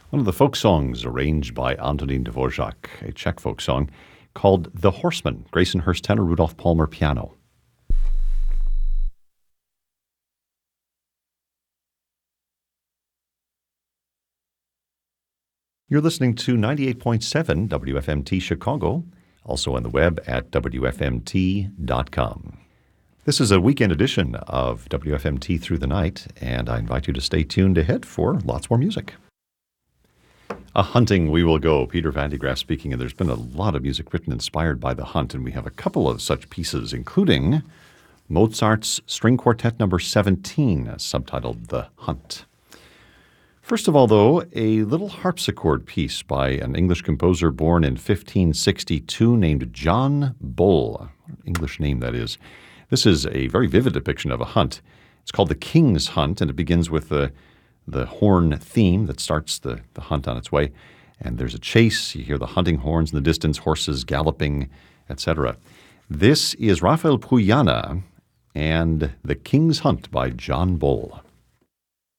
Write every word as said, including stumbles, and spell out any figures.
One of the folk songs arranged by Antonin Dvorak, a Czech folk song called The Horseman, Grayson Hurst tenor, Rudolph Palmer piano. You're listening to ninety-eight point seven W F M T Chicago, also on the web at W F M T dot com. This is a weekend edition of W F M T Through the Night, and I invite you to stay tuned ahead for lots more music. A hunting we will go. Peter Van de Graaff speaking, and there's been a lot of music written inspired by the hunt, and we have a couple of such pieces, including Mozart's String Quartet number seventeen, subtitled The Hunt. First of all, though, a little harpsichord piece by an English composer born in fifteen sixty-two named John Bull. English name, that is. This is a very vivid depiction of a hunt. It's called The King's Hunt, and it begins with the, the horn theme that starts the, the hunt on its way. And there's a chase. You hear the hunting horns in the distance, horses galloping, et cetera. This is Rafael Puyana and The King's Hunt by John Bull.